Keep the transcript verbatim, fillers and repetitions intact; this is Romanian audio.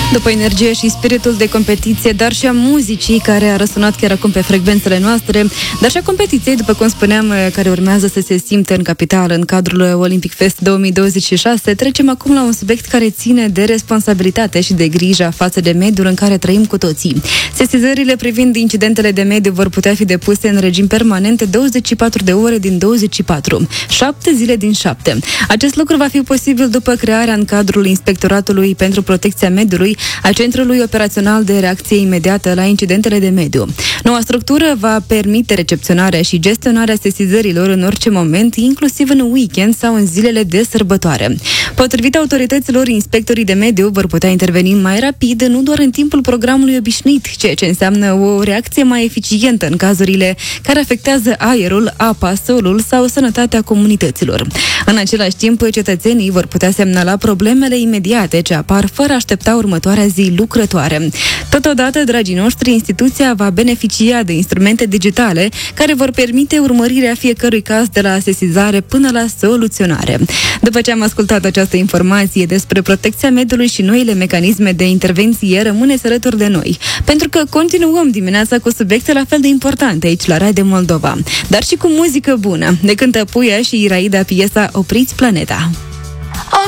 După energie și spiritul de competiție, dar și a muzicii care a răsunat chiar acum pe frecvențele noastre, dar și a competiției, după cum spuneam, care urmează să se simte în capitală în cadrul Olympic Fest două mii douăzeci și șase, trecem acum la un subiect care ține de responsabilitate și de grijă față de mediul în care trăim cu toții. Sesizările privind incidentele de mediu vor putea fi depuse în regim permanent douăzeci și patru de ore din douăzeci și patru, șapte zile din șapte. Acest lucru va fi posibil după crearea în cadrul Inspectoratului pentru Protecția Mediului a Centrului Operațional de Reacție Imediată la Incidentele de Mediu. Noua structură va permite recepționarea și gestionarea sesizărilor în orice moment, inclusiv în weekend sau în zilele de sărbătoare. Potrivit autorităților, inspectorii de mediu vor putea interveni mai rapid, nu doar în timpul programului obișnuit, ceea ce înseamnă o reacție mai eficientă în cazurile care afectează aerul, apa, solul sau sănătatea comunităților. În același timp, cetățenii vor putea semnala problemele imediate ce apar fără a aștepta următoarea zi lucrătoare. Totodată, dragii noștri, instituția va beneficia de instrumente digitale care vor permite urmărirea fiecărui caz de la sesizare până la soluționare. După ce am ascultat această informație despre protecția mediului și noile mecanisme de intervenție, rămâneți alături de noi, pentru că continuăm dimineața cu subiecte la fel de importante aici la Radio Moldova, dar și cu muzică bună. Ne cântă Puia și Iraida piesa Opriți Planeta.